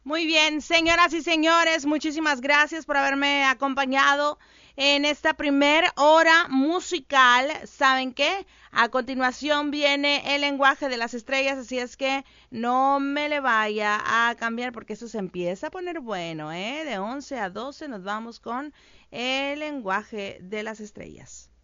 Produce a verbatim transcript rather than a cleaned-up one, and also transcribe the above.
Muy bien, señoras y señores, muchísimas gracias por haberme acompañado en esta primer hora musical. ¿Saben qué? A continuación viene el lenguaje de las estrellas, así es que no me le vaya a cambiar porque eso se empieza a poner bueno, ¿eh? De once a doce nos vamos con el lenguaje de las estrellas.